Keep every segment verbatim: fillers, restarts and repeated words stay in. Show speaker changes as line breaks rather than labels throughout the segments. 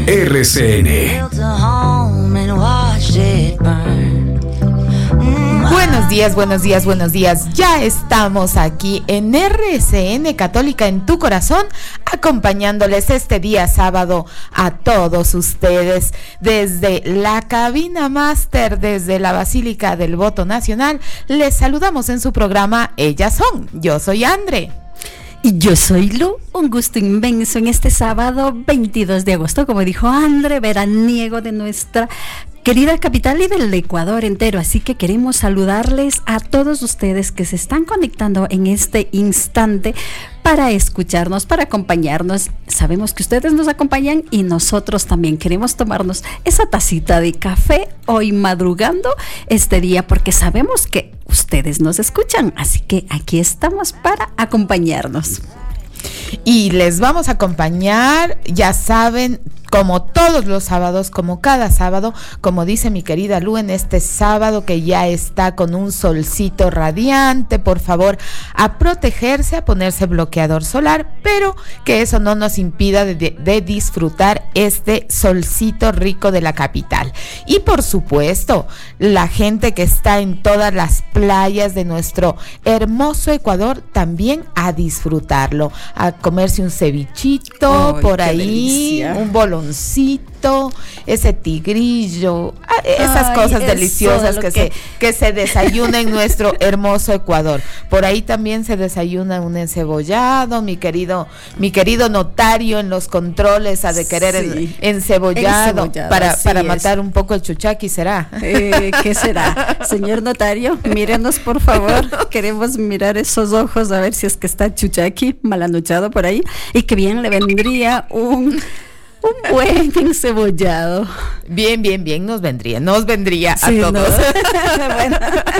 R C N.
Buenos días, buenos días, buenos días. Ya estamos aquí en R C N Católica en tu corazón, acompañándoles este día sábado a todos ustedes desde la cabina máster, desde la Basílica del Voto Nacional. Les saludamos en su programa Ellas Son. Yo soy Andre.
Y yo soy Lu, un gusto inmenso en este sábado veintidós de agosto, como dijo Andre, veraniego de nuestra querida capital y del Ecuador entero. Así que queremos saludarles a todos ustedes que se están conectando en este instante para escucharnos, para acompañarnos. Sabemos que ustedes nos acompañan y nosotros también queremos tomarnos esa tacita de café hoy madrugando este día, porque sabemos que ustedes nos escuchan. Así que aquí estamos para acompañarnos.
Y les vamos a acompañar, ya saben, como todos los sábados, como cada sábado, como dice mi querida Lu, en este sábado que ya está con un solcito radiante, por favor, a protegerse, a ponerse bloqueador solar, pero que eso no nos impida de, de, de disfrutar este solcito rico de la capital. Y por supuesto, la gente que está en todas las playas de nuestro hermoso Ecuador, también a disfrutarlo, a comerse un cevichito, oh, por ahí, delicia. Un boloncito, ese tigrillo, esas Ay, cosas deliciosas que, que se que se desayuna en nuestro hermoso Ecuador. Por ahí también se desayuna un encebollado, mi querido mi querido notario en los controles ha de querer sí. en, encebollado, encebollado para para es. matar un poco el chuchaqui, ¿será?
Eh, ¿Qué será? Señor notario, mírenos por favor, queremos mirar esos ojos a ver si es que está chuchaqui mal anochado por ahí, y que bien le vendría un un buen encebollado.
Bien, bien, bien, nos vendría, nos vendría sí, a todos.
¿No? Bueno.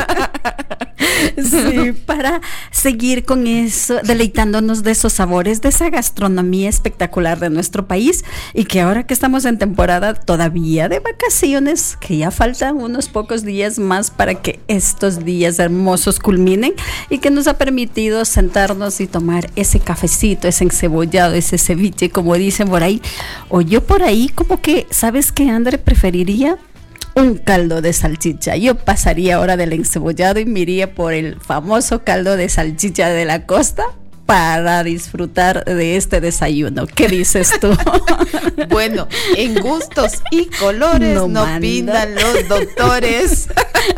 Sí, para seguir con eso, deleitándonos de esos sabores, de esa gastronomía espectacular de nuestro país, y que ahora que estamos en temporada todavía de vacaciones, que ya faltan unos pocos días más para que estos días hermosos culminen, y que nos ha permitido sentarnos y tomar ese cafecito, ese encebollado, ese ceviche, como dicen por ahí. O yo por ahí como que, ¿sabes qué, André? Preferiría un caldo de salchicha. Yo pasaría ahora del encebollado y me iría por el famoso caldo de salchicha de la costa para disfrutar de este desayuno. ¿Qué dices tú?
Bueno, en gustos y colores no, no pintan los doctores.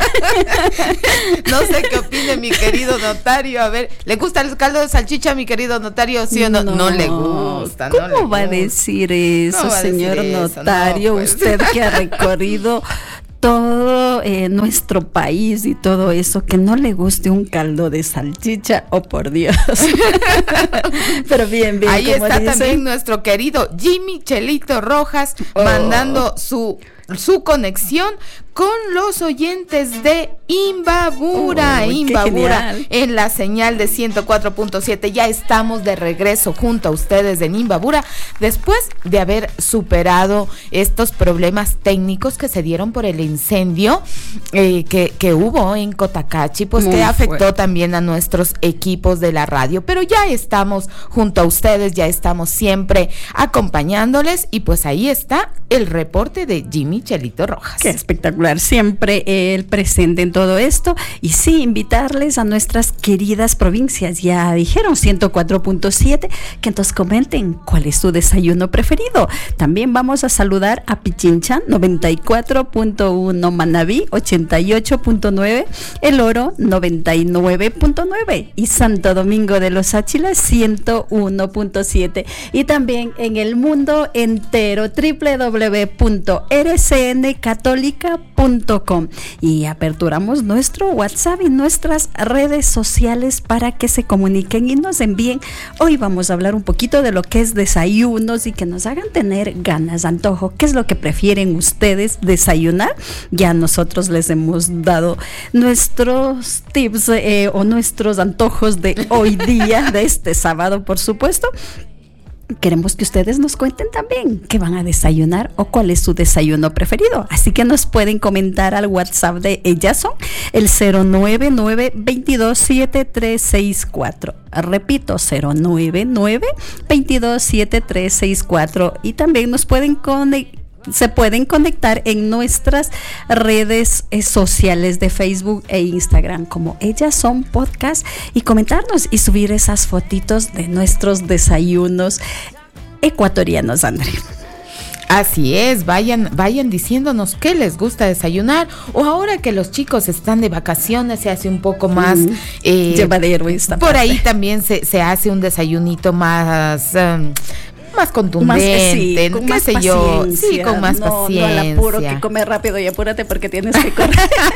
No sé qué opine mi querido notario. A ver, ¿le gusta el caldo de salchicha a mi querido notario? ¿Sí o no? No, no le gusta.
¿Cómo
no le
va
gusta.
a decir eso,
no
señor
decir
notario?
Eso, no, pues.
Usted que ha recorrido todo eh, nuestro país y todo eso, que no le guste un caldo de salchicha, oh por Dios. Pero bien, bien.
Ahí está
dicen.
También nuestro querido Jimmy Chelito Rojas, oh. mandando su su conexión con los oyentes de Imbabura, oh, Imbabura en la señal de ciento cuatro punto siete. Ya estamos de regreso junto a ustedes en Imbabura, después de haber superado estos problemas técnicos que se dieron por el incendio eh, que, que hubo en Cotacachi, pues Muy que afectó fuerte. También a nuestros equipos de la radio, pero ya estamos junto a ustedes, ya estamos siempre acompañándoles, y pues ahí está el reporte de Jimmy Chelito Rojas.
Qué espectacular, siempre el presente en todo esto. Y sí, invitarles a nuestras queridas provincias, ya dijeron ciento cuatro punto siete, que entonces comenten cuál es su desayuno preferido. También vamos a saludar a Pichincha noventa y cuatro punto uno, Manabí ochenta y ocho punto nueve, El Oro noventa y nueve punto nueve y Santo Domingo de los Áchilas ciento uno punto siete. Y también en el mundo entero, doble u doble u doble u punto r c n católica punto com, y aperturamos nuestro WhatsApp y nuestras redes sociales para que se comuniquen y nos envíen. Hoy vamos a hablar un poquito de lo que es desayunos y que nos hagan tener ganas, antojo. ¿Qué es lo que prefieren ustedes desayunar? Ya nosotros les hemos dado nuestros tips eh, o nuestros antojos de hoy día, de este sábado, por supuesto. queremos que ustedes nos cuenten también qué van a desayunar o cuál es su desayuno preferido. Así que nos pueden comentar al WhatsApp de Ellas Son, el cero nueve nueve, veintidós, setenta y tres sesenta y cuatro. Repito, cero nueve nueve, veintidós, setenta y tres sesenta y cuatro. Y también nos pueden conectar. Se pueden conectar en nuestras redes eh, sociales de Facebook e Instagram como Ellas Son Podcast y comentarnos y subir esas fotitos de nuestros desayunos ecuatorianos, André.
Así es, vayan, vayan diciéndonos qué les gusta desayunar, o ahora que los chicos están de vacaciones se hace un poco más mm,
eh, llevadero esta
por
parte.
Ahí también se, se hace un desayunito más um, más contundente,
más, sí,
qué
más
sé yo, sí, con más
no,
paciencia.
No al apuro, que come rápido y apúrate porque tienes que correr.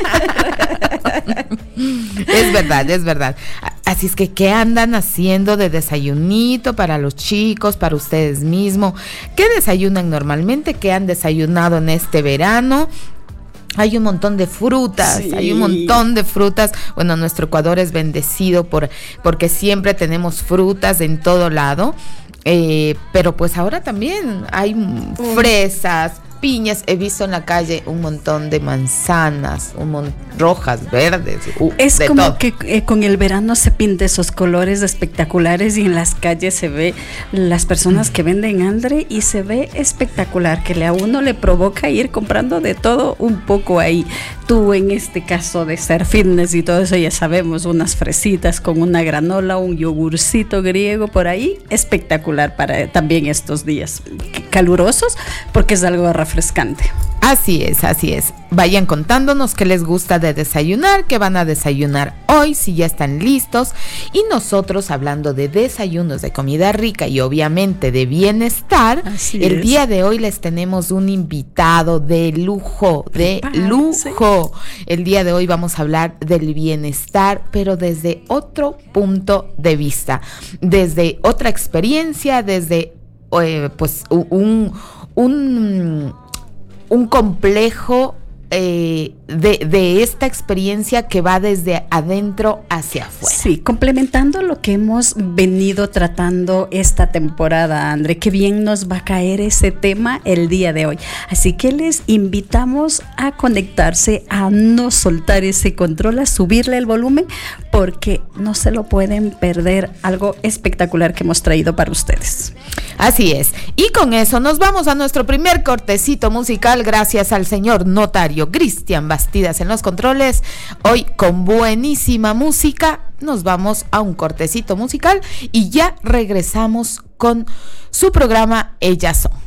Es verdad, es verdad. Así es que, ¿qué andan haciendo de desayunito para los chicos, para ustedes mismos? ¿Qué desayunan normalmente? ¿Qué han desayunado en este verano? Hay un montón de frutas, sí. hay un montón de frutas. Bueno, nuestro Ecuador es bendecido por porque siempre tenemos frutas en todo lado. Eh, pero pues ahora también hay fresas, piñas, he visto en la calle un montón de manzanas, un mon- rojas, verdes, uh,
es
de
como
todo.
que eh, con el verano se pinta esos colores espectaculares y en las calles se ve las personas que venden, André, y se ve espectacular, que a uno le provoca ir comprando de todo un poco ahí. Tú en este caso de ser fitness y todo eso, ya sabemos, unas fresitas con una granola, un yogurcito griego por ahí, espectacular para también estos días calurosos, porque es algo refrescante.
Así es, así es. Vayan contándonos qué les gusta de desayunar, qué van a desayunar hoy, si ya están listos. Y nosotros, hablando de desayunos, de comida rica y obviamente de bienestar, así el es. Día de hoy les tenemos un invitado de lujo, de lujo. El día de hoy vamos a hablar del bienestar, pero desde otro punto de vista, desde otra experiencia, desde eh, pues un... un un complejo eh, de, de esta experiencia que va desde adentro hacia afuera.
Sí, complementando lo que hemos venido tratando esta temporada, André, que bien nos va a caer ese tema el día de hoy. Así que les invitamos a conectarse, a no soltar ese control, a subirle el volumen, porque no se lo pueden perder, algo espectacular que hemos traído para ustedes.
Así es. Y con eso nos vamos a nuestro primer cortecito musical, gracias al señor notario Cristian Bastidas en los controles. Hoy con buenísima música nos vamos a un cortecito musical y ya regresamos con su programa Ellas Son.